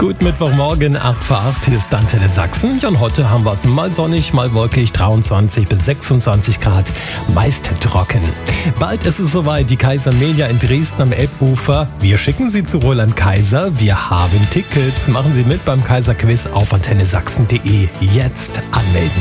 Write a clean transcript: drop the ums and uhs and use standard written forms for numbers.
Gut, Mittwochmorgen, 8 vor 8, hier ist Antenne Sachsen. Ja, und heute haben wir es mal sonnig, mal wolkig, 23 bis 26 Grad, meist trocken. Bald ist es soweit, die Kaiser Media in Dresden am Elbufer. Wir schicken Sie zu Roland Kaiser, wir haben Tickets. Machen Sie mit beim Kaiser Quiz auf antennesachsen.de. Jetzt anmelden.